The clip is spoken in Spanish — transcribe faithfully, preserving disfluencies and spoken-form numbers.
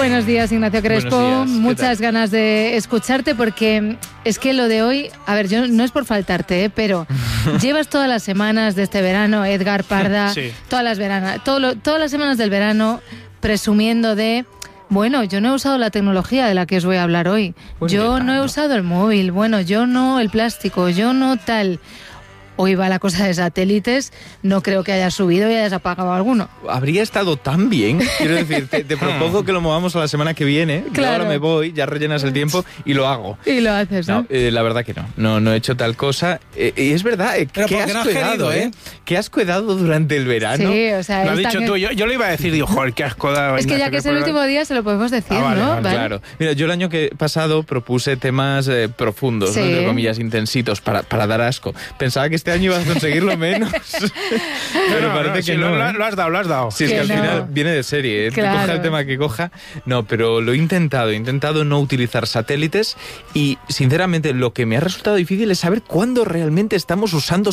Buenos días, Ignacio Crespo. Buenos días. Muchas ganas de escucharte porque es que lo de hoy, a ver, yo no es por faltarte, ¿eh? Pero llevas todas las semanas de este verano, Edgar Parda, Sí. todas las veranas, todo lo- todas las semanas del verano presumiendo de... Bueno, yo no he usado la tecnología de la que os voy a hablar hoy. Bueno, Yo ¿qué no he tal, usado el móvil. Bueno, yo no el plástico. Yo no tal. Hoy va la cosa de satélites. No creo que hayas subido y hayas apagado alguno. Habría estado tan bien, quiero decir, te, te propongo que lo movamos a la semana que viene. Yo Claro. ahora me voy, ya rellenas el tiempo y lo hago. Y lo haces, ¿no? No, eh, la verdad que no, no, no he hecho tal cosa. Eh, y es verdad, eh, Pero ¿qué porque has no has cuidado, querido, eh? ¿eh? ¿Qué has cuidado durante el verano? Sí, o sea, Lo has esta dicho que- tú, yo, yo lo iba a decir, digo, joder, qué asco da. Es que ya que es el último día se lo podemos decir, Ah, vale, ¿no? vale, Claro. Mira, yo el año que pasado propuse temas eh, profundos, Sí. ¿no? Entre comillas, intensitos, para, para dar asco. Pensaba que este año ibas a conseguirlo menos. Pero No, parece no, que sí, no. lo, ¿eh? lo has dado, lo has dado. Sí, es Que que al no. final viene de serie, ¿eh? Claro. Coja el tema que coja. No, pero lo he intentado, he intentado no utilizar satélites y, sinceramente, lo que me ha resultado difícil es saber cuándo realmente estamos usando